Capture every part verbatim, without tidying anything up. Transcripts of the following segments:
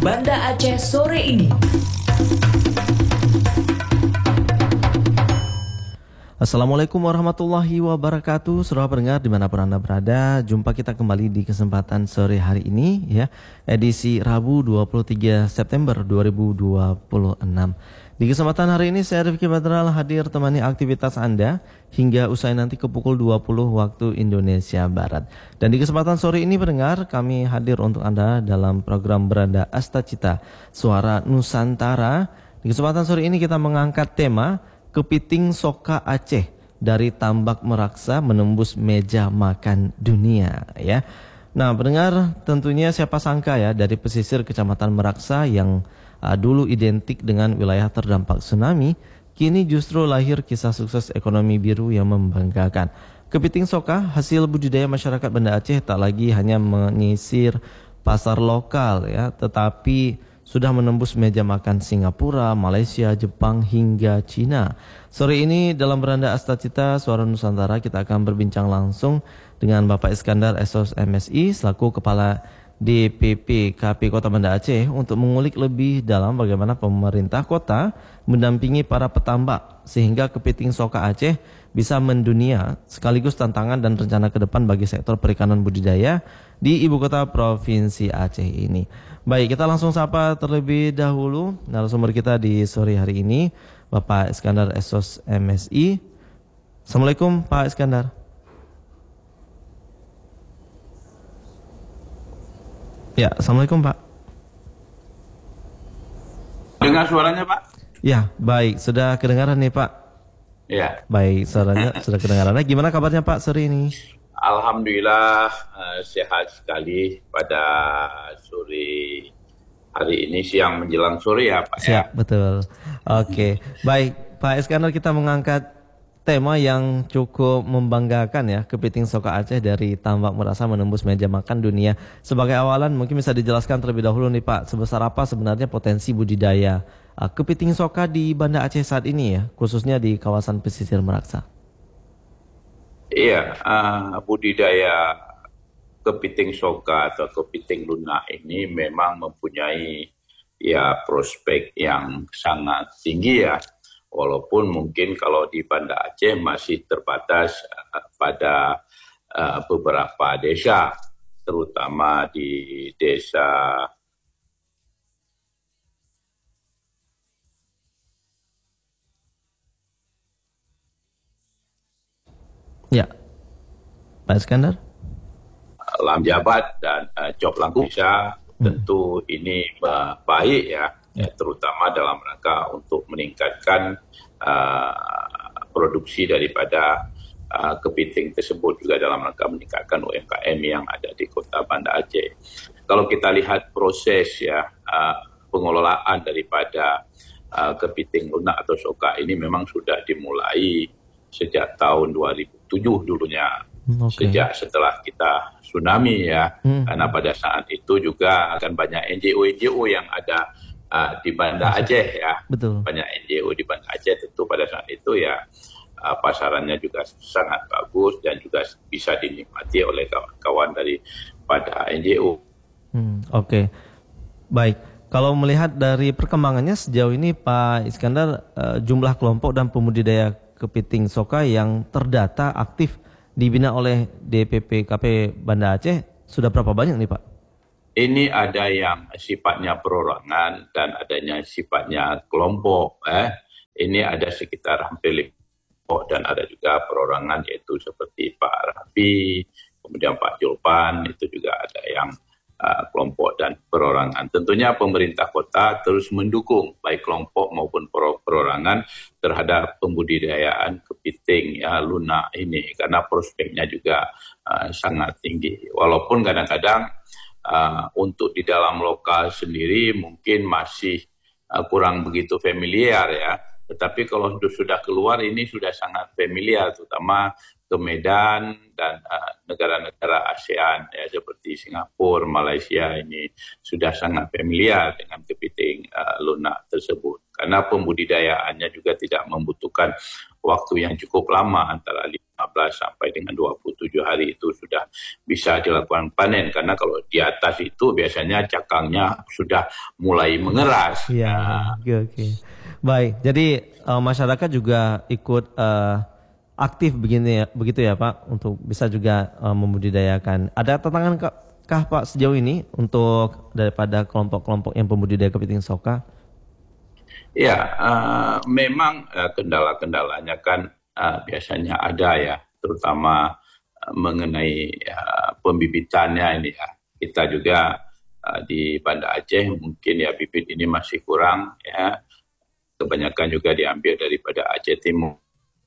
Banda Aceh sore ini. Assalamualaikum warahmatullahi wabarakatuh. Saudara pendengar dimanapun Anda berada, jumpa kita kembali di kesempatan sore hari ini ya, edisi Rabu dua puluh tiga September dua ribu dua puluh enam. Di kesempatan hari ini saya Rifki Badral hadir temani aktivitas Anda hingga usai nanti ke pukul dua puluh waktu Indonesia Barat. Dan di kesempatan sore ini pendengar, kami hadir untuk Anda dalam program Beranda Astacita Suara Nusantara. Di kesempatan sore ini kita mengangkat tema Kepiting Soka Aceh dari Tambak Meraksa menembus meja makan dunia ya. Nah, pendengar, tentunya siapa sangka ya, dari pesisir Kecamatan Meraksa yang uh, dulu identik dengan wilayah terdampak tsunami, kini justru lahir kisah sukses ekonomi biru yang membanggakan. Kepiting Soka hasil budidaya masyarakat Banda Aceh tak lagi hanya menyisir pasar lokal ya, tetapi sudah menembus meja makan Singapura, Malaysia, Jepang hingga Cina. Sore ini dalam Beranda Astacita Suara Nusantara kita akan berbincang langsung dengan Bapak Iskandar S O S M S I selaku Kepala D P P K P Kota Banda Aceh untuk mengulik lebih dalam bagaimana pemerintah kota mendampingi para petambak sehingga kepiting soka Aceh bisa mendunia, sekaligus tantangan dan rencana ke depan bagi sektor perikanan budidaya di ibu kota provinsi Aceh ini. Baik, kita langsung sapa terlebih dahulu narasumber kita di sore hari ini, Bapak Iskandar S O S M S I. Assalamualaikum Pak Iskandar. Ya, Assalamualaikum Pak. Dengar suaranya Pak? Ya, baik, sudah kedengaran nih Pak. Ya. Baik, suaranya sudah kedengaran. Gimana kabarnya Pak sore ini? Alhamdulillah uh, sehat sekali pada sore hari ini, siang menjelang sore ya Pak. Siap, ya. Betul. Oke, baik Pak Iskandar, kita mengangkat tema yang cukup membanggakan ya, kepiting soka Aceh dari Tambak Meraksa menembus meja makan dunia. Sebagai awalan mungkin bisa dijelaskan terlebih dahulu nih Pak, sebesar apa sebenarnya potensi budidaya uh, kepiting soka di Banda Aceh saat ini ya, khususnya di kawasan pesisir Meraksa. Iya, uh, budidaya kepiting soka atau kepiting lunak ini memang mempunyai ya prospek yang sangat tinggi ya. Walaupun mungkin kalau di Banda Aceh masih terbatas uh, pada uh, beberapa desa, terutama di desa Ya, Pak Iskandar. Lam Jabat dan uh, Cop Langkisa, tentu ini uh, baik ya, ya, terutama dalam rangka untuk meningkatkan uh, produksi daripada uh, kepiting tersebut, juga dalam rangka meningkatkan U M K M yang ada di Kota Banda Aceh. Kalau kita lihat proses ya uh, pengelolaan daripada uh, kepiting lunak atau soka ini memang sudah dimulai sejak tahun dua ribu tujuh dulunya. Okay. Sejak setelah kita tsunami ya, hmm. karena pada saat itu juga akan banyak N G O N G O yang ada uh, di Banda Aceh ya. Betul. Banyak N G O di Banda Aceh, tentu pada saat itu ya uh, pasarannya juga sangat bagus dan juga bisa dinikmati oleh kawan-kawan daripada N G O. Hmm, Oke, okay. Baik. Kalau melihat dari perkembangannya sejauh ini Pak Iskandar, uh, jumlah kelompok dan pembudidaya kepiting soka yang terdata aktif dibina oleh D P P K P Banda Aceh sudah berapa banyak nih Pak? Ini ada yang sifatnya perorangan dan adanya sifatnya kelompok. Eh. Ini ada sekitar hampir lima kelompok dan ada juga perorangan, yaitu seperti Pak Rafi, kemudian Pak Julpan, itu juga ada yang uh, kelompok dan perorangan. Tentunya pemerintah kota terus mendukung baik kelompok maupun perorangan terhadap pembudidayaan kepiting ya lunak ini, karena prospeknya juga uh, sangat tinggi. Walaupun kadang-kadang uh, untuk di dalam lokal sendiri mungkin masih uh, kurang begitu familiar ya, tetapi kalau sudah keluar ini sudah sangat familiar, terutama ke Medan dan uh, negara-negara ASEAN ya, seperti Singapura, Malaysia, ini sudah sangat familiar dengan kepiting uh, lunak tersebut. Karena pembudidayaannya juga tidak membutuhkan waktu yang cukup lama, antara lima belas sampai dengan dua puluh tujuh hari itu sudah bisa dilakukan panen, karena kalau di atas itu biasanya cakangnya sudah mulai mengeras. Iya, Nah, oke oke. Baik, jadi eh, masyarakat juga ikut eh, aktif begini ya, begitu ya Pak, untuk bisa juga eh, membudidayakan. Ada tantangan kah, kah Pak sejauh ini untuk daripada kelompok-kelompok yang pembudidaya kepiting soka? ya, eh, memang eh, kendala-kendalanya kan eh, biasanya ada ya, terutama eh, mengenai eh, pembibitannya ini ya. Kita juga eh, di Banda Aceh mungkin ya bibit ini masih kurang ya. Kebanyakan juga diambil daripada Aceh Timur.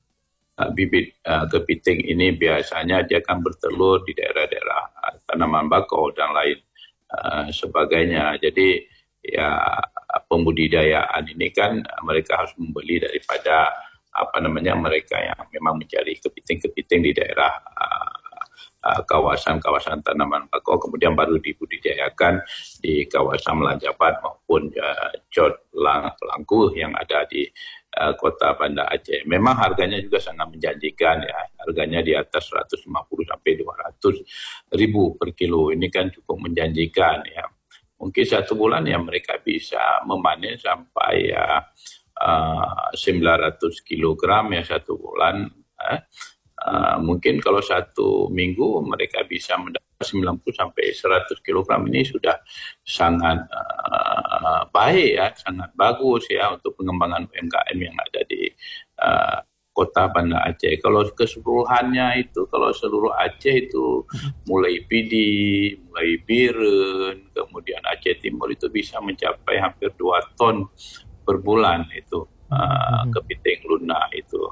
Uh, bibit uh, kepiting ini biasanya dia akan bertelur di daerah-daerah uh, tanaman bakau dan lain uh, sebagainya. Jadi ya pembudidayaan ini kan uh, mereka harus membeli daripada apa namanya mereka yang memang mencari kepiting-kepiting di daerah uh, uh, kawasan-kawasan tanaman bakau, kemudian baru dibudidayakan di kawasan Melanjabat maupun uh, Cot Lang, Langkuh yang ada di uh, kota Banda Aceh. Memang harganya juga sangat menjanjikan ya. Harganya di atas seratus lima puluh sampai dua ratus ribu per kilo. Ini kan cukup menjanjikan ya. Mungkin satu bulan ya mereka bisa memanen sampai ya uh, sembilan ratus kilogram ya satu bulan. Eh. Uh, mungkin kalau satu minggu mereka bisa mendapat sembilan puluh sampai seratus kilogram. Ini sudah sangat uh, baik ya, sangat bagus ya untuk pengembangan U M K M yang ada di uh, kota Banda Aceh. Kalau keseluruhannya itu, kalau seluruh Aceh itu mulai Pidi, mulai Biren, kemudian Aceh Timur itu bisa mencapai hampir dua ton per bulan itu uh, kepiting lunak itu.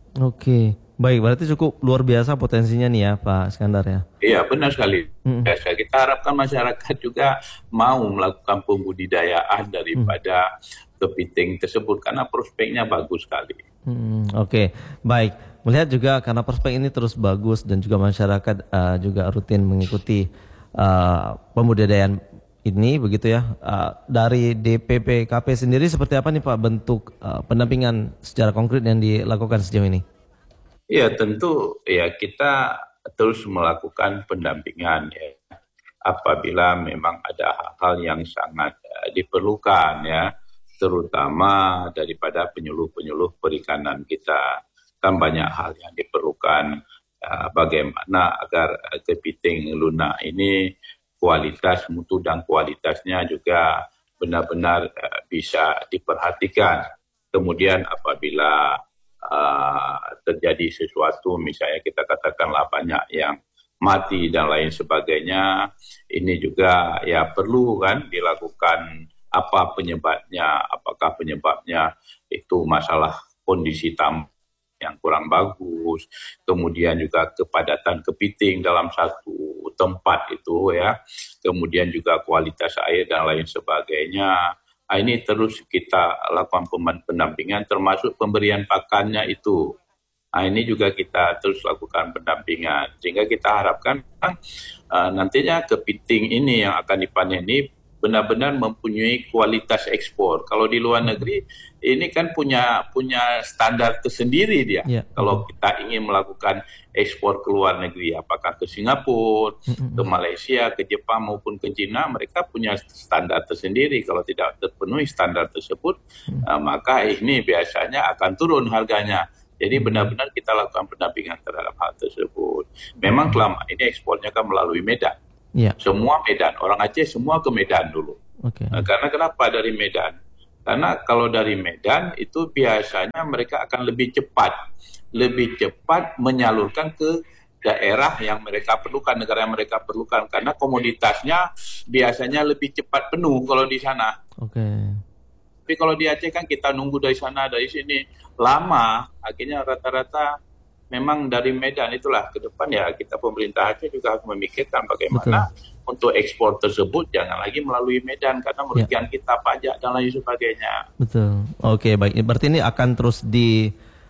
Oke, baik, berarti cukup luar biasa potensinya nih ya Pak Iskandar ya. Iya, benar sekali. Mm-mm. Biasa kita harapkan masyarakat juga mau melakukan pembudidayaan daripada kepiting tersebut karena prospeknya bagus sekali. Hmm, Oke, baik. Melihat juga karena prospek ini terus bagus dan juga masyarakat uh, juga rutin mengikuti uh, pembudidayaan ini begitu ya. Uh, dari D P P K P sendiri seperti apa nih Pak bentuk uh, pendampingan secara konkret yang dilakukan sejauh ini? Ya tentu ya kita terus melakukan pendampingan ya apabila memang ada hal-hal yang sangat uh, diperlukan ya, terutama daripada penyuluh-penyuluh perikanan kita. Kan banyak hal yang diperlukan uh, bagaimana agar uh, kepiting lunak ini kualitas mutu dan kualitasnya juga benar-benar uh, bisa diperhatikan. Kemudian apabila uh, terjadi sesuatu, misalnya kita katakanlah banyak yang mati dan lain sebagainya, ini juga ya perlu kan dilakukan apa penyebabnya, apakah penyebabnya itu masalah kondisi tambang yang kurang bagus, kemudian juga kepadatan kepiting dalam satu tempat itu ya, kemudian juga kualitas air dan lain sebagainya. Nah, ini terus kita lakukan pendampingan termasuk pemberian pakannya itu. Nah, ini juga kita terus lakukan pendampingan sehingga kita harapkan uh, nantinya kepiting ini yang akan dipanen ini benar-benar mempunyai kualitas ekspor. Kalau di luar negeri ini kan punya punya standar tersendiri dia. Yeah. Kalau kita ingin melakukan ekspor ke luar negeri, apakah ke Singapura, mm-hmm. ke Malaysia, ke Jepang maupun ke China, mereka punya standar tersendiri. Kalau tidak terpenuhi standar tersebut, mm-hmm. uh, maka ini biasanya akan turun harganya. Jadi benar-benar kita lakukan pendampingan terhadap hal tersebut. Memang selama ini ekspornya kan melalui Medan. Ya. Semua Medan, orang Aceh semua ke Medan dulu. Okay. Nah, karena kenapa dari Medan? Karena kalau dari Medan itu biasanya mereka akan lebih cepat, lebih cepat menyalurkan ke daerah yang mereka perlukan, negara yang mereka perlukan, karena komoditasnya biasanya lebih cepat penuh kalau di sana. Oke. Okay. Tapi kalau di Aceh kan kita nunggu dari sana, dari sini lama, akhirnya rata-rata memang dari Medan. Itulah ke depan ya kita pemerintah Aceh juga harus memikirkan bagaimana Betul. untuk ekspor tersebut jangan lagi melalui Medan karena merugikan ya. kita pajak dan lain sebagainya. Betul. Oke, baik. Berarti ini akan terus di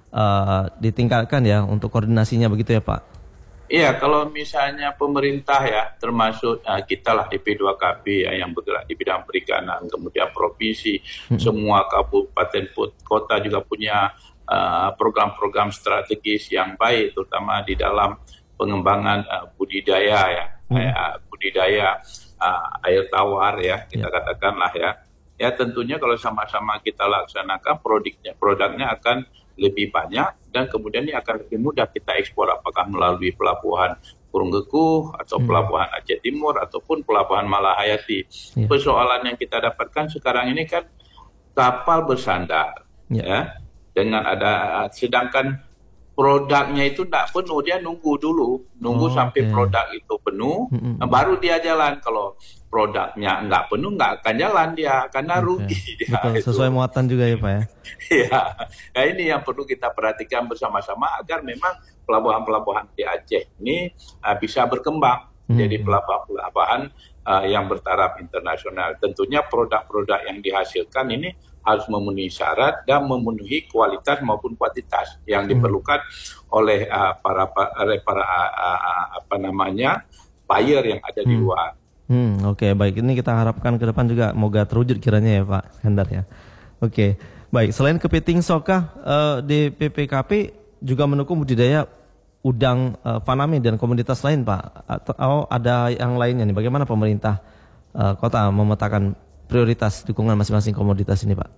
uh, ditingkatkan ya untuk koordinasinya begitu ya Pak? Iya, kalau misalnya pemerintah ya termasuk uh, kita lah D P dua K P ya, yang bergerak di bidang perikanan, kemudian provinsi, hmm. semua kabupaten kota juga punya uh, program-program strategis yang baik, terutama di dalam pengembangan uh, budidaya ya, hmm. uh, budidaya uh, air tawar ya, kita yeah. katakanlah ya. Ya tentunya kalau sama-sama kita laksanakan produknya, produknya akan lebih banyak dan kemudian ini akan lebih mudah kita ekspor, apakah melalui pelabuhan Purunggeku atau hmm. pelabuhan Aceh Timur ataupun pelabuhan Malahayati. Yeah. Persoalan yang kita dapatkan sekarang ini kan kapal bersandar, yeah. ya, dengan ada sedangkan produknya itu tidak penuh, dia nunggu dulu, nunggu oh, sampai okay. produk itu penuh, mm-hmm. baru dia jalan. Kalau produknya nggak penuh, nggak akan jalan dia, karena okay. rugi dia. Betul, sesuai muatan juga ya Pak ya? Iya, nah ini yang perlu kita perhatikan bersama-sama agar memang pelabuhan-pelabuhan di Aceh ini uh, bisa berkembang mm-hmm. jadi pelabuhan-pelabuhan uh, yang bertaraf internasional. Tentunya produk-produk yang dihasilkan ini harus memenuhi syarat dan memenuhi kualitas maupun kuantitas yang diperlukan hmm. oleh uh, para oleh para uh, uh, apa namanya buyer yang ada hmm. di luar. Hmm, Oke, okay, baik. Ini kita harapkan ke depan juga moga terwujud kiranya ya Pak Skandar ya. Oke, okay. Baik. Selain kepiting soka, uh, di P P K P juga mendukung budidaya udang uh, faname dan komoditas lain Pak. Atau ada yang lainnya nih? Bagaimana pemerintah uh, kota memetakan prioritas dukungan masing-masing komoditas ini Pak?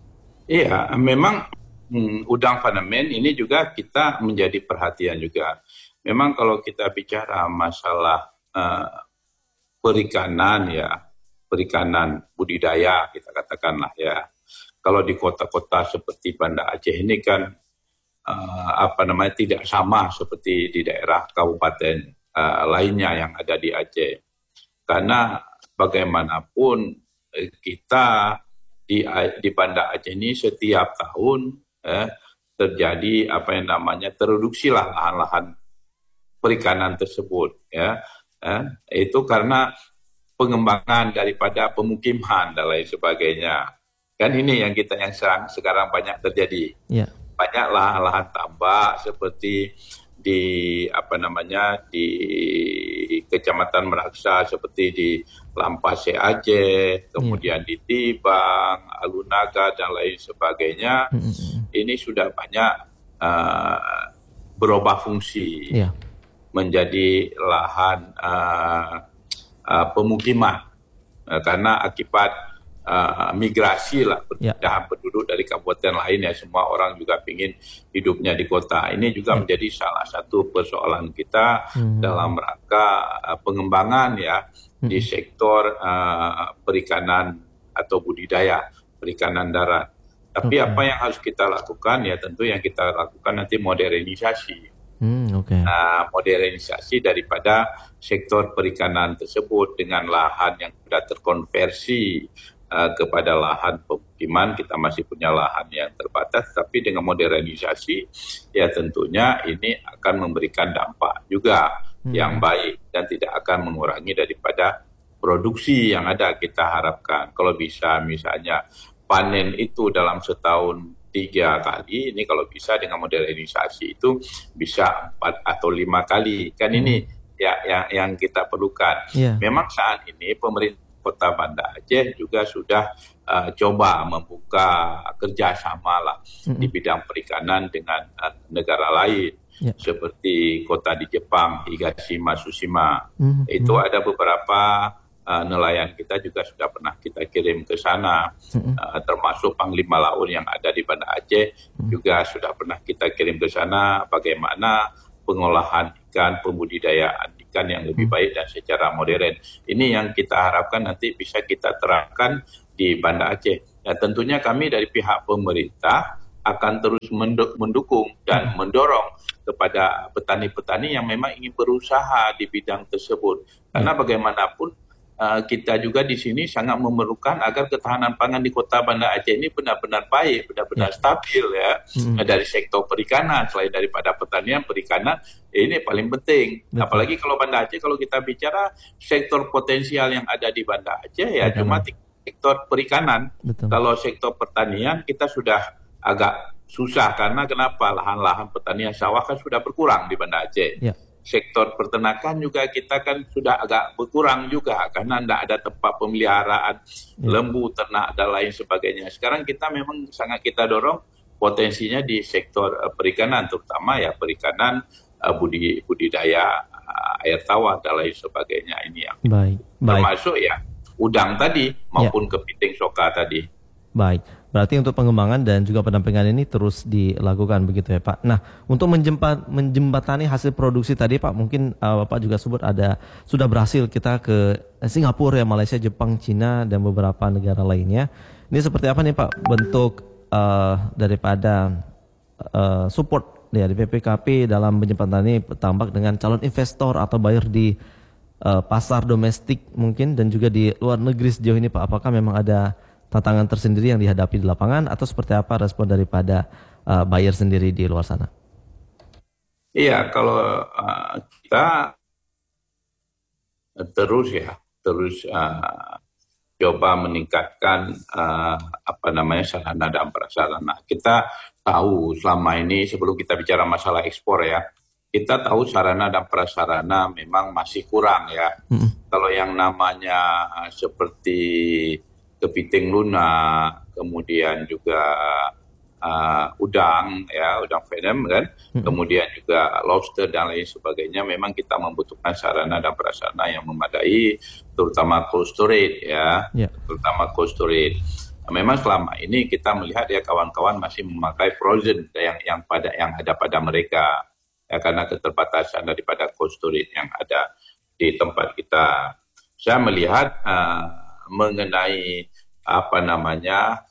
Iya, memang hmm, udang faname ini juga kita menjadi perhatian juga. Memang kalau kita bicara masalah uh, perikanan ya, perikanan budidaya kita katakanlah ya. Kalau di kota-kota seperti Banda Aceh ini kan uh, apa namanya tidak sama seperti di daerah kabupaten uh, lainnya yang ada di Aceh. Karena bagaimanapun kita di di Banda Aceh ini setiap tahun eh, terjadi apa yang namanya tereduksilah lahan-lahan perikanan tersebut ya eh, itu karena pengembangan daripada pemukiman dan lain sebagainya kan ini yang kita yang sekarang, sekarang banyak terjadi yeah. Banyak lahan-lahan tambak seperti di apa namanya di Kecamatan Meraksa seperti di Lampase Aceh, kemudian yeah. di Tibang, Alunaga dan lain sebagainya. Mm-hmm. Ini sudah banyak uh, berubah fungsi yeah. menjadi lahan uh, uh, pemukiman uh, karena akibat Uh, migrasi lah perpindahan yeah. penduduk dari kabupaten lain ya, semua orang juga ingin hidupnya di kota. Ini juga yeah. menjadi salah satu persoalan kita mm-hmm. dalam rangka uh, pengembangan ya mm-hmm. di sektor uh, perikanan atau budidaya perikanan darat. Tapi okay. apa yang harus kita lakukan ya tentu yang kita lakukan nanti modernisasi. Hmm, okay. Nah, modernisasi daripada sektor perikanan tersebut dengan lahan yang sudah terkonversi Uh, kepada lahan pemukiman. Kita masih punya lahan yang terbatas, tapi dengan modernisasi ya tentunya ini akan memberikan dampak juga hmm. yang baik dan tidak akan mengurangi daripada produksi yang ada. Kita harapkan kalau bisa misalnya panen itu dalam setahun tiga kali, ini kalau bisa dengan modernisasi itu bisa empat atau lima kali kan hmm. ini ya yang, yang kita perlukan. Yeah. Memang saat ini pemerintah Kota Banda Aceh juga sudah uh, coba membuka kerjasama lah mm-hmm. di bidang perikanan dengan uh, negara lain yeah. seperti kota di Jepang, Higashima, Tsushima. Mm-hmm. Itu ada beberapa uh, nelayan kita juga sudah pernah kita kirim ke sana, mm-hmm. uh, termasuk Panglima Laut yang ada di Banda Aceh mm-hmm. juga sudah pernah kita kirim ke sana bagaimana pengolahan ikan, pembudidayaan ikan yang lebih baik dan secara modern. Ini yang kita harapkan nanti bisa kita terapkan di Banda Aceh. Ya, tentunya kami dari pihak pemerintah akan terus mendukung dan mendorong kepada petani-petani yang memang ingin berusaha di bidang tersebut. Karena bagaimanapun uh, kita juga di sini sangat memerlukan agar ketahanan pangan di Kota Banda Aceh ini benar-benar baik, benar-benar stabil ya. Hmm. Dari sektor perikanan, selain daripada pertanian, perikanan ini paling penting. Betul. Apalagi kalau Banda Aceh, kalau kita bicara sektor potensial yang ada di Banda Aceh ya Betul. Cuma sektor perikanan. Betul. Kalau sektor pertanian kita sudah agak susah karena kenapa? Lahan-lahan pertanian sawah kan sudah berkurang di Banda Aceh. Ya. Sektor peternakan juga kita kan sudah agak berkurang juga karena tidak ada tempat pemeliharaan ya. Lembu, ternak dan lain sebagainya. Sekarang kita memang sangat kita dorong potensinya di sektor uh, perikanan, terutama ya perikanan uh, budi, budidaya uh, air tawar dan lain sebagainya ini yang Baik, baik. termasuk ya udang tadi maupun ya. Kepiting soka tadi. Baik, berarti untuk pengembangan dan juga pendampingan ini terus dilakukan begitu ya Pak. Nah, untuk menjempat, menjembatani hasil produksi tadi Pak, mungkin uh, Bapak juga sebut ada sudah berhasil kita ke Singapura ya, Malaysia, Jepang, Cina dan beberapa negara lainnya. Ini seperti apa nih Pak bentuk uh, daripada uh, support ya di P P K P dalam menjembatani tambak dengan calon investor atau buyer di Uh, pasar domestik mungkin dan juga di luar negeri sejauh ini Pak, apakah memang ada tantangan tersendiri yang dihadapi di lapangan atau seperti apa respon daripada uh, buyer sendiri di luar sana? Iya, kalau uh, kita terus ya terus uh, coba meningkatkan uh, apa namanya sarana dan prasarana. Kita tahu selama ini sebelum kita bicara masalah ekspor ya, kita tahu sarana dan prasarana memang masih kurang ya. Mm. Kalau yang namanya uh, seperti kepiting lunak, kemudian juga uh, udang ya, udang venom kan, mm. kemudian juga lobster dan lain sebagainya, memang kita membutuhkan sarana dan prasarana yang memadai, terutama cold storage ya, yeah. terutama cold storage. Memang selama ini kita melihat ya kawan-kawan masih memakai frozen yang yang pada yang ada pada mereka. Ya, karena keterbatasan daripada cold storage yang ada di tempat kita. Saya melihat uh, mengenai apa namanya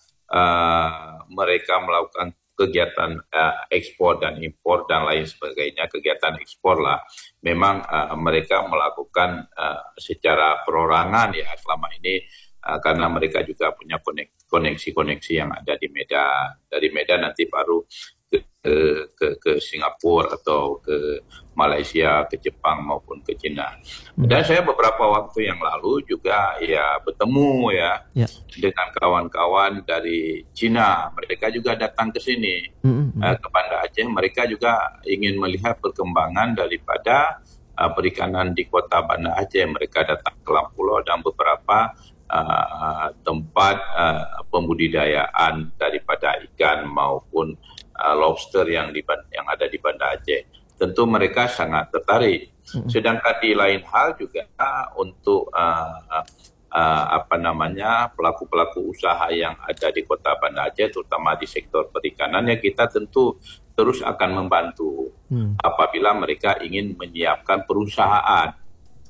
uh, mereka melakukan kegiatan uh, ekspor dan impor dan lain sebagainya, kegiatan ekspor lah. Memang uh, mereka melakukan uh, secara perorangan ya selama ini uh, karena mereka juga punya koneksi-koneksi yang ada di Medan. Dari Medan nanti baru Ke, ke ke Singapura atau ke Malaysia, ke Jepang maupun ke Cina. Dan saya beberapa waktu yang lalu juga ya bertemu ya, ya. dengan kawan-kawan dari Cina. Mereka juga datang ke sini mm-hmm. uh, ke Banda Aceh. Mereka juga ingin melihat perkembangan daripada uh, perikanan di kota Banda Aceh. Mereka datang ke Lampulau dan beberapa uh, tempat uh, pembudidayaan daripada ikan maupun Uh, lobster yang di yang ada di Banda Aceh. Tentu mereka sangat tertarik. Hmm. Sedangkan di lain hal juga uh, untuk uh, uh, uh, apa namanya pelaku-pelaku usaha yang ada di Kota Banda Aceh, terutama di sektor perikanan, ya kita tentu terus akan membantu hmm. apabila mereka ingin menyiapkan perusahaan.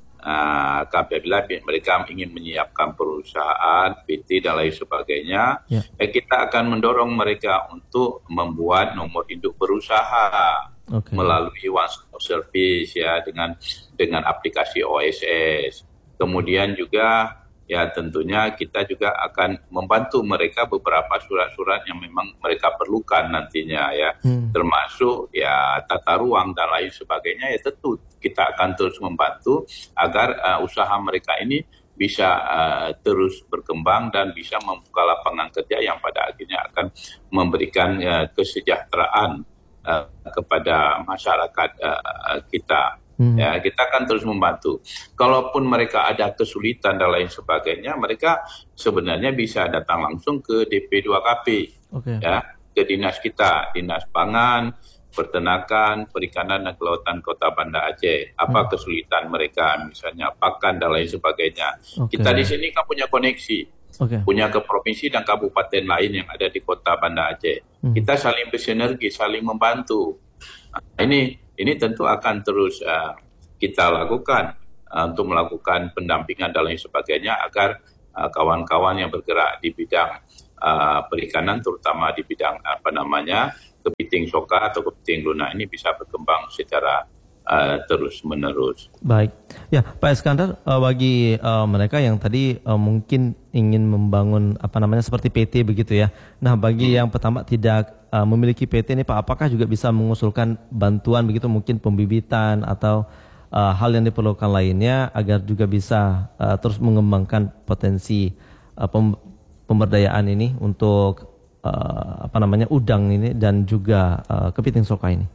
Uh, apabila mereka ingin menyiapkan perusahaan, P T dan lain sebagainya, yeah. eh, kita akan mendorong mereka untuk membuat nomor induk berusaha okay. melalui one stop service ya dengan dengan aplikasi O S S. Kemudian juga ya tentunya kita juga akan membantu mereka beberapa surat-surat yang memang mereka perlukan nantinya ya, hmm. termasuk ya tata ruang dan lain sebagainya. Ya tentu kita akan terus membantu agar uh, usaha mereka ini bisa uh, terus berkembang dan bisa membuka lapangan kerja yang pada akhirnya akan memberikan uh, kesejahteraan uh, kepada masyarakat uh, kita. Hmm. Ya, kita akan terus membantu. Kalaupun mereka ada kesulitan dan lain sebagainya, mereka sebenarnya bisa datang langsung ke D P dua K P, okay. ya, ke dinas kita, Dinas Pangan, Peternakan, Perikanan dan Kelautan Kota Banda Aceh. Apa hmm. kesulitan mereka, misalnya pakan dan lain sebagainya. Okay. Kita di sini kan punya koneksi, okay. punya ke provinsi dan kabupaten lain yang ada di Kota Banda Aceh. Hmm. Kita saling bersinergi, saling membantu. Nah, ini Ini tentu akan terus uh, kita lakukan uh, untuk melakukan pendampingan dan lain sebagainya agar uh, kawan-kawan yang bergerak di bidang uh, perikanan, terutama di bidang apa namanya kepiting soka atau kepiting lunak ini bisa berkembang secara uh, terus menerus. Baik, ya Pak Iskandar, uh, bagi uh, mereka yang tadi uh, mungkin ingin membangun apa namanya seperti P T begitu ya. Nah, bagi hmm. yang pertama tidak Uh, memiliki P T ini Pak, apakah juga bisa mengusulkan bantuan begitu, mungkin pembibitan atau uh, hal yang diperlukan lainnya agar juga bisa uh, terus mengembangkan potensi uh, pem pemberdayaan ini untuk uh, apa namanya udang ini dan juga uh, kepiting soka ini?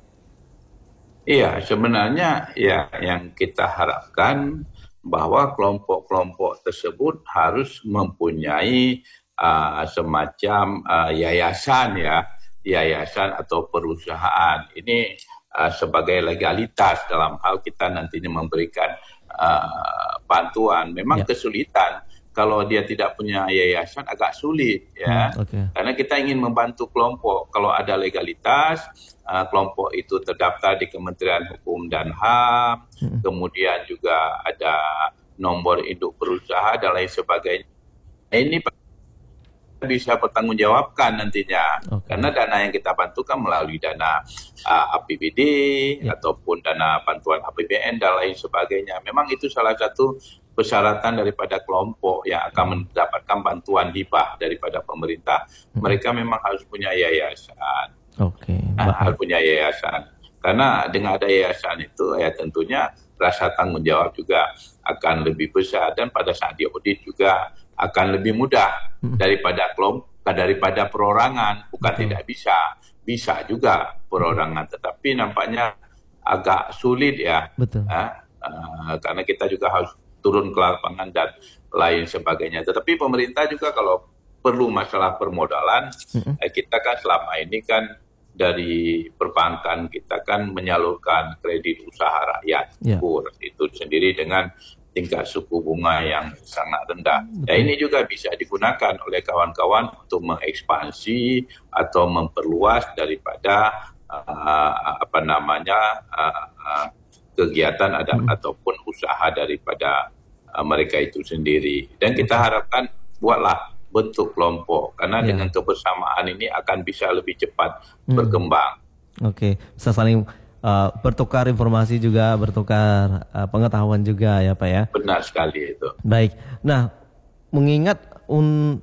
Iya, sebenarnya ya yang kita harapkan bahwa kelompok-kelompok tersebut harus mempunyai uh, semacam uh, yayasan ya. yayasan atau perusahaan. Ini uh, sebagai legalitas dalam hal kita nantinya memberikan uh, bantuan. Memang Ya. kesulitan kalau dia tidak punya yayasan, agak sulit ya. Hmm, okay. Karena kita ingin membantu kelompok. Kalau ada legalitas, uh, kelompok itu terdaftar di Kementerian Hukum dan H A M, hmm. kemudian juga ada nomor induk berusaha dan lain sebagainya. Ini bisa bertanggungjawabkan nantinya, okay. karena dana yang kita bantukan melalui dana uh, A P B D yeah. ataupun dana bantuan A P B N dan lain sebagainya. Memang itu salah satu persyaratan daripada kelompok yang akan mendapatkan bantuan hibah daripada pemerintah. Hmm. Mereka memang harus punya yayasan, okay. nah, harus punya yayasan. Karena dengan ada yayasan itu, ya tentunya rasa tanggung jawab juga akan lebih besar dan pada saat diaudit juga akan lebih mudah hmm. daripada kelompok, daripada perorangan. Bukan hmm. tidak bisa, bisa juga perorangan, hmm. tetapi nampaknya agak sulit ya. Betul. Ya, uh, karena kita juga harus turun ke lapangan dan lain sebagainya. Tetapi pemerintah juga kalau perlu masalah permodalan, hmm. eh, kita kan selama ini kan dari perbankan kita kan menyalurkan kredit usaha rakyat, yeah. itu sendiri dengan tingkat suku bunga yang sangat rendah. Ya, ini juga bisa digunakan oleh kawan-kawan untuk mengekspansi atau memperluas daripada uh, apa namanya uh, uh, kegiatan ada hmm. ataupun usaha daripada uh, mereka itu sendiri. Dan kita harapkan buatlah bentuk kelompok karena ya. dengan kebersamaan ini akan bisa lebih cepat hmm. berkembang. Oke, bisa saling uh, bertukar informasi juga, bertukar uh, pengetahuan juga ya Pak ya. Benar sekali itu. Baik. Nah, mengingat un,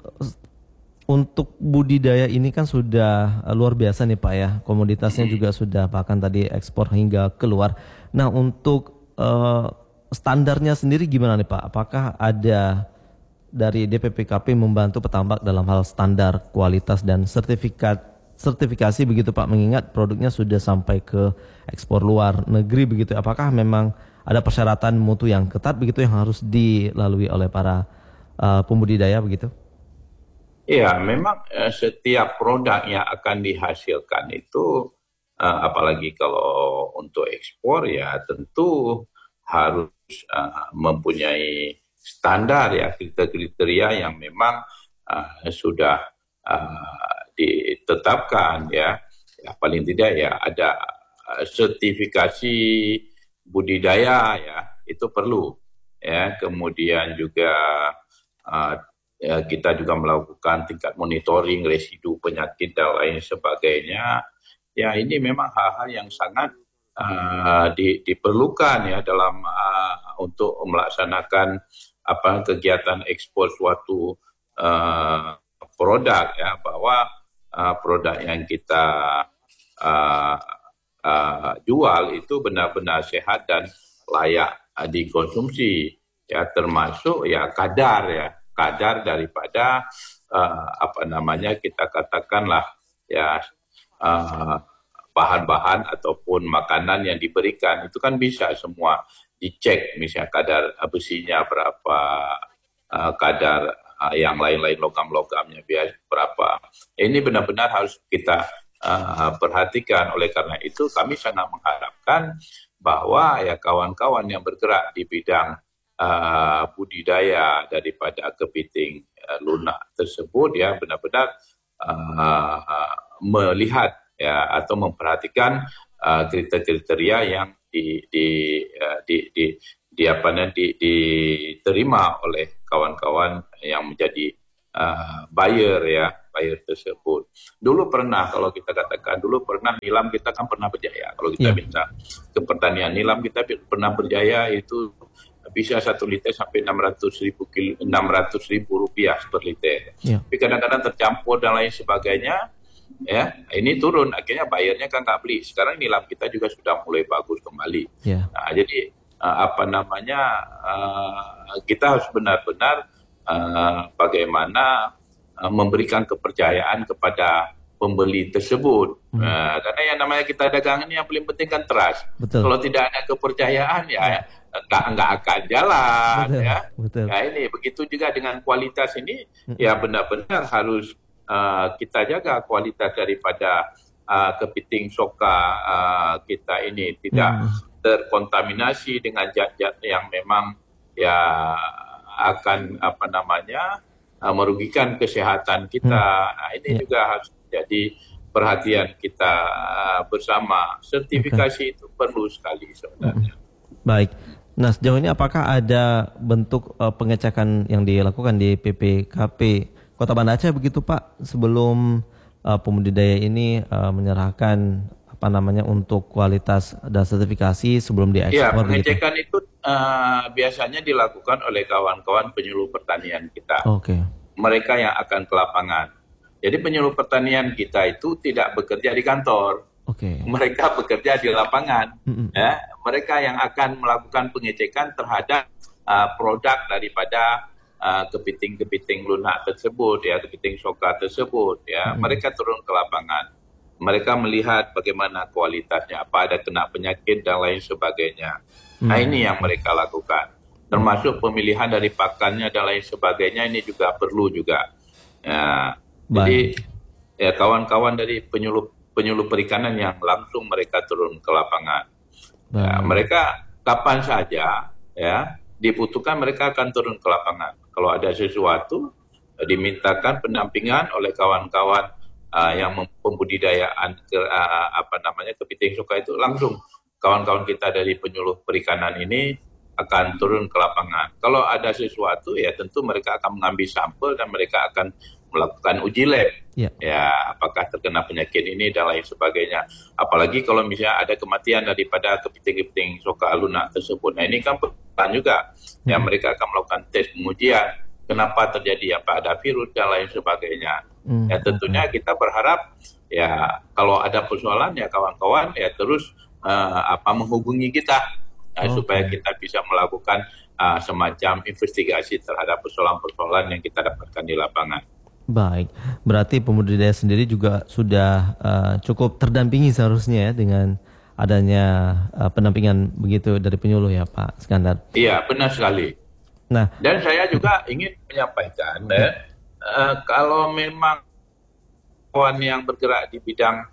untuk budidaya ini kan sudah uh, luar biasa nih Pak ya. Komoditasnya hmm. juga sudah bahkan tadi ekspor hingga keluar. Nah, untuk uh, standarnya sendiri gimana nih Pak? Apakah ada dari D P P K P membantu petambak dalam hal standar kualitas dan sertifikat sertifikasi begitu Pak, mengingat produknya sudah sampai ke ekspor luar negeri begitu. Apakah memang ada persyaratan mutu yang ketat begitu yang harus dilalui oleh para uh, pembudidaya begitu? Iya, memang uh, setiap produk yang akan dihasilkan itu uh, apalagi kalau untuk ekspor ya tentu harus uh, mempunyai standar ya, kriteria yang memang uh, sudah uh, ditetapkan ya. Ya paling tidak ya ada uh, sertifikasi budidaya ya, itu perlu ya. Kemudian juga uh, ya, kita juga melakukan tingkat monitoring residu penyakit dan lain sebagainya. Ya ini memang hal-hal yang sangat uh, di, diperlukan ya dalam uh, untuk melaksanakan apa kegiatan ekspor suatu uh, produk ya, bahwa uh, produk yang kita uh, uh, jual itu benar-benar sehat dan layak uh, dikonsumsi ya, termasuk ya kadar ya kadar daripada uh, apa namanya kita katakanlah ya uh, bahan-bahan ataupun makanan yang diberikan itu kan bisa semua dicek, misalnya kadar besinya berapa, uh, kadar uh, yang lain-lain logam-logamnya biasa berapa. Ini benar-benar harus kita uh, perhatikan. Oleh karena itu kami sangat mengharapkan bahwa ya kawan-kawan yang bergerak di bidang uh, budidaya daripada kepiting uh, lunak tersebut ya benar-benar uh, uh, melihat ya atau memperhatikan uh, kriteria yang di di uh, di di di apa nanti diterima oleh kawan-kawan yang menjadi uh, buyer ya buyer tersebut. Dulu pernah kalau kita katakan dulu pernah nilam kita kan pernah berjaya. Kalau kita yeah. minta ke pertanian nilam kita pernah berjaya itu bisa satu liter sampai enam ratus ribu kilo, enam ratus ribu rupiah per liter. Yeah. Tapi kadang-kadang tercampur dan lain sebagainya. Ya, ini turun, akhirnya bayarnya kan nggak beli. Sekarang nilam kita juga sudah mulai bagus kembali. Yeah. Nah, jadi uh, apa namanya uh, kita harus benar-benar uh, bagaimana uh, memberikan kepercayaan kepada pembeli tersebut. Hmm. Uh, karena yang namanya kita dagang ini yang paling penting kan trust. Betul. Kalau tidak ada kepercayaan ya nggak yeah. nggak akan jalan. Betul. Ya. Betul. Nah ini begitu juga dengan kualitas ini hmm. ya benar-benar harus uh, kita jaga kualitas daripada uh, kepiting soka uh, kita ini tidak hmm. terkontaminasi dengan zat-zat yang memang ya akan apa namanya uh, merugikan kesehatan kita. Hmm. Nah, ini yeah. juga harus jadi perhatian kita uh, bersama. Sertifikasi okay. itu perlu sekali sebenarnya. Hmm. Baik. Nah, sejauh ini apakah ada bentuk uh, pengecekan yang dilakukan di P P K P Kota Banda Aceh begitu Pak, sebelum uh, pembudidaya ini uh, menyerahkan apa namanya untuk kualitas dan sertifikasi sebelum diekspor? Ya, pengecekan begitu? itu uh, biasanya dilakukan oleh kawan-kawan penyuluh pertanian kita. Oke. Okay. Mereka yang akan ke lapangan. Jadi penyuluh pertanian kita itu tidak bekerja di kantor. Oke. Okay. Mereka bekerja di lapangan. Mm-hmm. Ya, mereka yang akan melakukan pengecekan terhadap uh, produk daripada Uh, kepiting-kepiting lunak tersebut, ya, kepiting soka tersebut, ya, hmm. mereka turun ke lapangan, mereka melihat bagaimana kualitasnya, apa ada kena penyakit dan lain sebagainya. Hmm. Nah, ini yang mereka lakukan, termasuk pemilihan dari pakannya dan lain sebagainya, ini juga perlu juga. Ya, jadi ya kawan-kawan dari penyuluh penyuluh perikanan yang langsung mereka turun ke lapangan, ya, mereka kapan saja, ya, dibutuhkan mereka akan turun ke lapangan. Kalau ada sesuatu, dimintakan pendampingan oleh kawan-kawan uh, yang pembudidayaan ke, uh, apa namanya kepiting soka itu, langsung kawan-kawan kita dari penyuluh perikanan ini akan turun ke lapangan. Kalau ada sesuatu, ya tentu mereka akan mengambil sampel dan mereka akan melakukan uji lab. Yeah. Ya, apakah terkena penyakit ini dan lain sebagainya. Apalagi kalau misalnya ada kematian daripada kepiting-kepiting soka lunak tersebut. Nah, ini kan pertanyaan juga. Hmm. Ya, mereka akan melakukan tes pengujian. Kenapa terjadi, apa ada virus dan lain sebagainya. Hmm. Ya, tentunya kita berharap ya kalau ada persoalan ya kawan-kawan ya terus uh, apa menghubungi kita uh, okay. supaya kita bisa melakukan uh, semacam investigasi terhadap persoalan-persoalan yang kita dapatkan di lapangan. Baik, berarti pembudidaya sendiri juga sudah uh, cukup terdampingi seharusnya ya dengan adanya uh, pendampingan begitu dari penyuluh ya Pak Skandar. Iya, benar sekali. Nah, dan saya juga ingin menyampaikan ya, uh, kalau memang kawan yang bergerak di bidang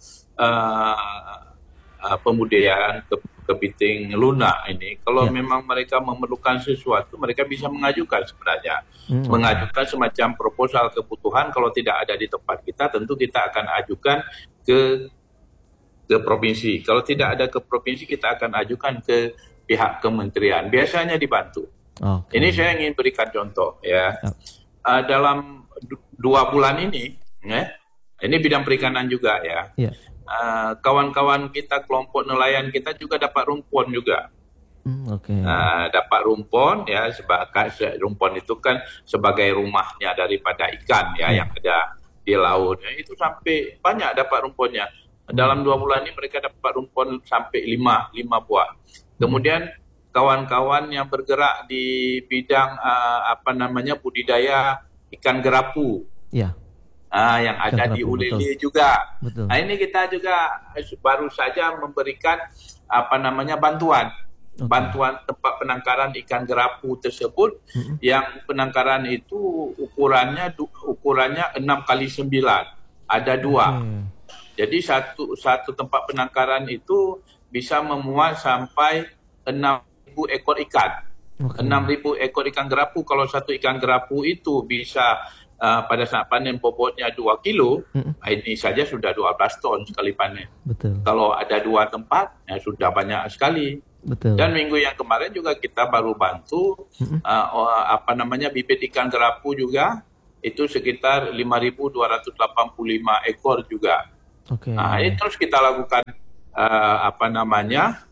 uh, uh, pembudidayaan ke, kepiting lunak ini, kalau ya. memang mereka memerlukan sesuatu, mereka bisa mengajukan sebenarnya. Hmm. Mengajukan semacam proposal kebutuhan. Kalau tidak ada di tempat kita, tentu kita akan ajukan ke ke provinsi. Kalau tidak ada ke provinsi, kita akan ajukan ke pihak kementerian. Biasanya dibantu. Okay. Ini saya ingin berikan contoh ya. Yep. Uh, dalam du- dua bulan ini, ya, ini bidang perikanan juga ya. Yeah. Uh, kawan-kawan kita, kelompok nelayan kita juga dapat rumpon juga. Okay. Nah, dapat rumpon ya, sebagai rumpon itu kan sebagai rumahnya daripada ikan ya, yeah. yang ada di laut. Ya, itu sampai banyak dapat rumponnya. Dalam dua bulan ini mereka dapat rumpon sampai lima lima buah. Kemudian kawan-kawan yang bergerak di bidang uh, apa namanya budidaya ikan gerapu. Yeah. Uh, yang ada di Ulili juga. Betul. Nah, ini kita juga baru saja memberikan apa namanya bantuan. Okay. Bantuan tempat penangkaran ikan gerapu tersebut, mm-hmm. yang penangkaran itu ukurannya ukurannya enam kali sembilan, ada dua. Okay. Jadi satu satu tempat penangkaran itu bisa memuat sampai enam ribu ekor ikan. Okay. enam ribu ekor ikan gerapu. Kalau satu ikan gerapu itu bisa uh, pada saat panen bobotnya dua kilo, mm-hmm. ini saja sudah dua belas ton sekali panen. Betul. Kalau ada dua tempat, ya sudah banyak sekali. Betul. Dan minggu yang kemarin juga kita baru bantu mm-hmm. uh, apa namanya bibit ikan gerapu juga itu sekitar lima ribu dua ratus delapan puluh lima ekor juga. Okay. Nah, ini terus kita lakukan uh, apa namanya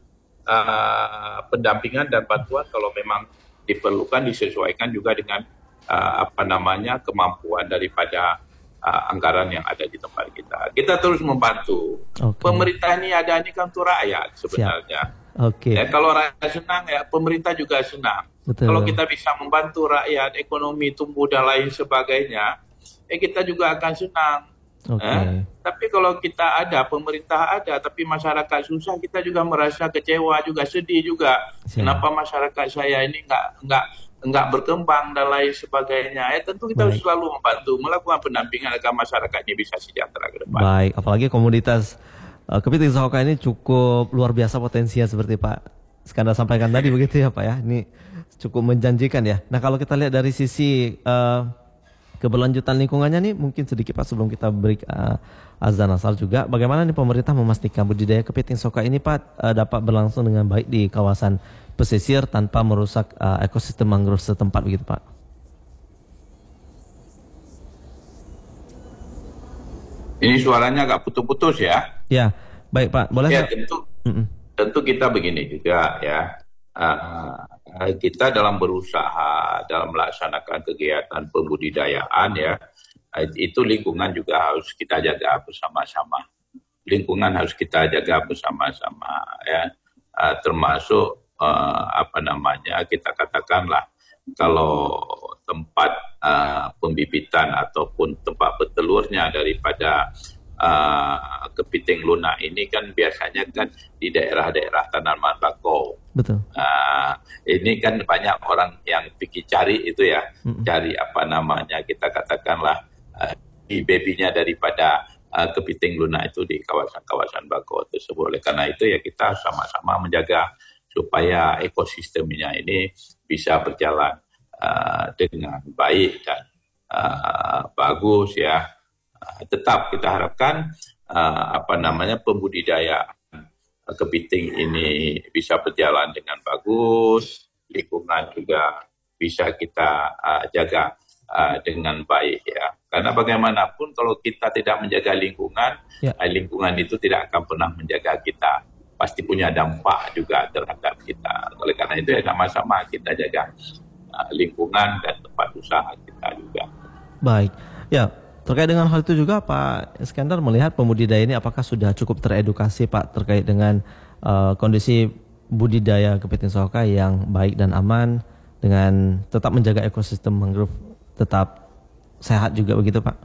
uh, pendampingan dan bantuan kalau memang diperlukan, disesuaikan juga dengan uh, apa namanya kemampuan daripada uh, anggaran yang ada di tempat kita. Kita terus membantu. Okay. Pemerintah ini ada ini kan untuk rakyat sebenarnya. Siap. Oke. Okay. Ya, kalau rakyat senang ya pemerintah juga senang. Betul. Kalau kita bisa membantu rakyat, ekonomi tumbuh dan lain sebagainya, eh kita juga akan senang. Okay. Eh? Tapi kalau kita ada, pemerintah ada, tapi masyarakat susah, kita juga merasa kecewa juga, sedih juga. Siap. Kenapa masyarakat saya ini nggak nggak enggak berkembang dan lain sebagainya. Ya tentu kita harus Baik. selalu membantu melakukan pendampingan agar masyarakat ini bisa sejahtera ke depan. Baik, apalagi komoditas uh, kepiting soka ini cukup luar biasa potensinya seperti Pak Iskandar sampaikan tadi begitu ya Pak ya. Ini cukup menjanjikan ya. Nah kalau kita lihat dari sisi uh, keberlanjutan lingkungannya nih mungkin sedikit Pak sebelum kita beri uh, azan asal juga. Bagaimana nih pemerintah memastikan budidaya kepiting soka ini Pak uh, dapat berlangsung dengan baik di kawasan pesisir tanpa merusak uh, ekosistem mangrove setempat begitu Pak? Ini suaranya agak putus-putus ya. Ya, baik Pak. Boleh Ya Pak? tentu, Mm-mm. tentu kita begini juga ya. Uh, kita dalam berusaha dalam melaksanakan kegiatan pembudidayaan ya, uh, itu lingkungan juga harus kita jaga bersama-sama. Lingkungan harus kita jaga bersama-sama ya, uh, termasuk uh, apa namanya kita katakanlah kalau tempat uh, pembibitan ataupun tempat bertelurnya daripada uh, kepiting lunak ini kan biasanya kan di daerah-daerah tanaman bakau. Betul. Uh, ini kan banyak orang yang pikir cari itu ya, mm-hmm. cari apa namanya kita katakanlah uh, baby-nya daripada uh, kepiting lunak itu di kawasan-kawasan bakau tersebut. Oleh karena itu ya kita sama-sama menjaga supaya ekosistemnya ini bisa berjalan uh, dengan baik dan uh, bagus ya. Uh, tetap kita harapkan uh, apa namanya pembudidayaan kepiting ini bisa berjalan dengan bagus, lingkungan juga bisa kita uh, jaga uh, dengan baik ya. Karena bagaimanapun kalau kita tidak menjaga lingkungan, ya. uh, lingkungan itu tidak akan pernah menjaga kita. Pasti punya dampak juga terhadap kita. Oleh karena itu ya sama-sama kita jaga uh, lingkungan dan tempat usaha kita juga. Baik, ya terkait dengan hal itu juga Pak Iskandar melihat pembudidaya ini apakah sudah cukup teredukasi Pak terkait dengan uh, kondisi budidaya kepiting soka yang baik dan aman dengan tetap menjaga ekosistem mangrove tetap sehat juga begitu Pak?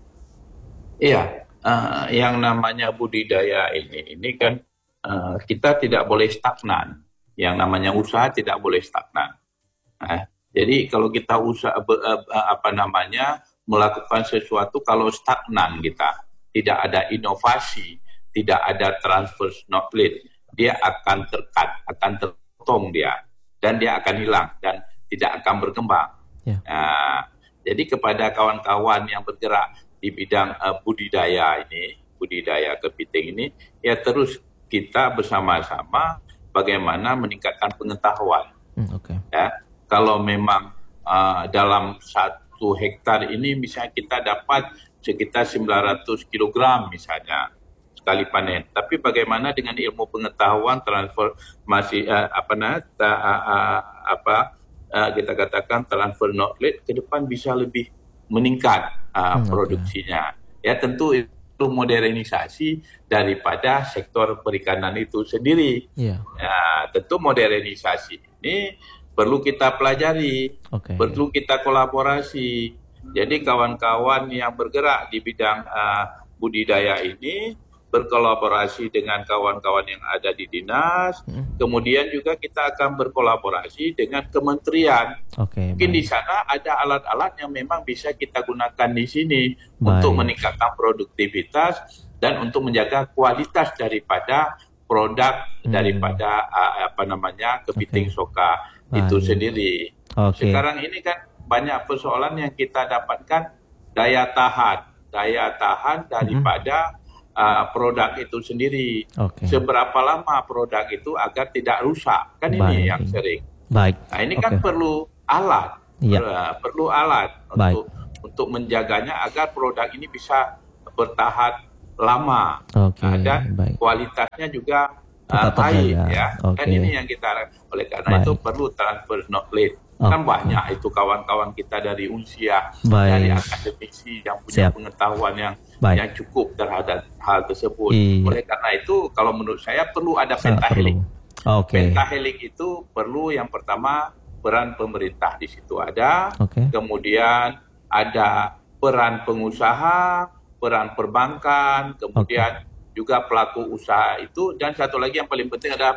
Iya, uh, yang namanya budidaya ini ini kan Uh, kita tidak boleh stagnan. Yang namanya usaha tidak boleh stagnan. Nah, jadi kalau kita usaha uh, uh, apa namanya melakukan sesuatu kalau stagnan kita, tidak ada inovasi, tidak ada transfer knowledge, dia akan terkat, akan terpotong dia, dan dia akan hilang dan tidak akan berkembang. Yeah. Nah, jadi kepada kawan-kawan yang bergerak di bidang uh, budidaya ini, budidaya kepiting ini, ya terus kita bersama-sama bagaimana meningkatkan pengetahuan. Hmm, okay. Ya, kalau memang uh, dalam satu hektar ini misalnya kita dapat sekitar sembilan ratus kilogram misalnya sekali panen. Tapi bagaimana dengan ilmu pengetahuan transformasi uh, apa nah, ta, uh, uh, apa uh, kita katakan transfer knowledge ke depan bisa lebih meningkat uh, hmm, produksinya. Okay. Ya tentu itu modernisasi daripada sektor perikanan itu sendiri. Yeah. Ya, tentu modernisasi ini perlu kita pelajari, okay. perlu kita kolaborasi. Jadi kawan-kawan yang bergerak di bidang uh, budidaya ini berkolaborasi dengan kawan-kawan yang ada di dinas, hmm. kemudian juga kita akan berkolaborasi dengan kementerian. Okay, mungkin baik. Di sana ada alat-alat yang memang bisa kita gunakan di sini baik. Untuk meningkatkan produktivitas dan untuk menjaga kualitas daripada produk hmm. daripada uh, apa namanya kepiting okay. soka baik. Itu sendiri. Okay. Sekarang ini kan banyak persoalan yang kita dapatkan daya tahan, daya tahan daripada hmm. Uh, produk itu sendiri. Okay. Seberapa lama produk itu agar tidak rusak. Kan Baik. Ini yang sering. Baik. Nah, ini okay. kan perlu alat. Yep. Uh, perlu alat untuk untuk menjaganya agar produk ini bisa bertahan lama. Okay. Nah, dan Baik. Kualitasnya juga uh, baik ya. Okay. Kan ini yang kita oleh karena Baik. Itu perlu transfer knowledge. Okay. Kan banyak itu kawan-kawan kita dari Unsia, Baik. Dari akademisi yang punya Siap. Pengetahuan yang Baik. Yang cukup terhadap hal tersebut. Iya. Oleh karena itu, kalau menurut saya perlu ada pentahelik. Okay. Pentahelik itu perlu yang pertama peran pemerintah di situ ada, okay. kemudian ada peran pengusaha, peran perbankan, kemudian okay. juga pelaku usaha itu, dan satu lagi yang paling penting ada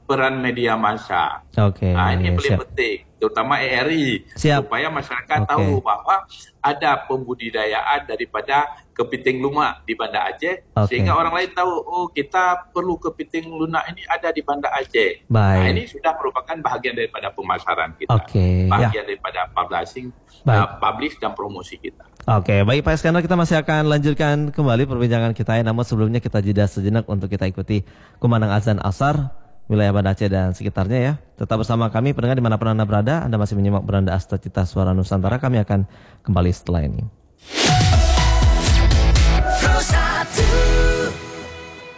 peran media massa. Oke. Nah, ini ya, paling siap. penting, terutama E R I, Siap. supaya masyarakat Oke. tahu bahwa ada pembudidayaan daripada kepiting lunak di Banda Aceh, Oke. sehingga orang lain tahu, oh kita perlu kepiting lunak ini ada di Banda Aceh. Baik. Nah, ini sudah merupakan bahagian daripada pemasaran kita, Oke, bahagian daripada publishing, Baik. uh, publish dan promosi kita. Oke, baik Pak Iskandar, kita masih akan lanjutkan kembali perbincangan kita ya. Namun sebelumnya kita jeda sejenak untuk kita ikuti kumandang azan asar wilayah Banda Aceh dan sekitarnya ya. Tetap bersama kami pendengar dimanapun Anda berada. Anda masih menyimak Beranda Asta Cita Suara Nusantara. Kami akan kembali setelah ini.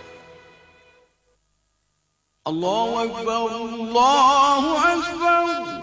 Allahu Akbar, Allahu Akbar.